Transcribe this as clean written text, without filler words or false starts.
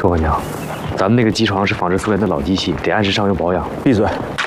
副官娘，咱们那个机床是仿制苏联的老机器，得按时上油保养。 闭嘴！